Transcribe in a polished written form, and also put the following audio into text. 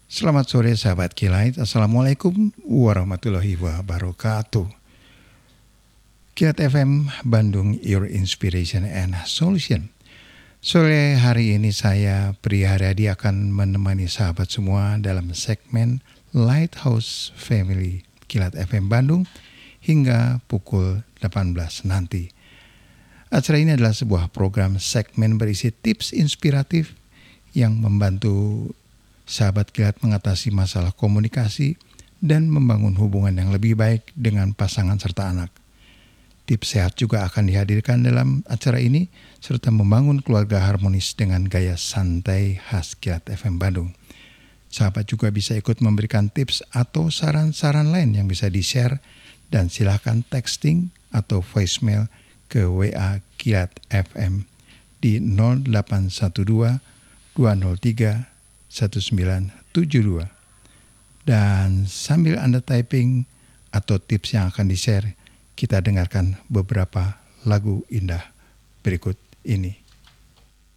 Selamat sore sahabat Kilat. Assalamualaikum warahmatullahi wabarakatuh. Kilat FM Bandung, Your Inspiration and Solution. Sore hari ini saya Pri Haryadi akan menemani sahabat semua dalam segmen Lighthouse Family Kilat FM Bandung hingga pukul 18 nanti. Acara ini adalah sebuah program segmen berisi tips inspiratif yang membantu sahabat Kilat mengatasi masalah komunikasi dan membangun hubungan yang lebih baik dengan pasangan serta anak. Tips sehat juga akan dihadirkan dalam acara ini serta membangun keluarga harmonis dengan gaya santai khas Kilat FM Bandung. Sahabat juga bisa ikut memberikan tips atau saran-saran lain yang bisa di-share dan silakan texting atau voicemail ke WA Kilat FM di 0812 203 1972. Dan sambil Anda typing atau tips yang akan di-share, kita dengarkan beberapa lagu indah berikut ini.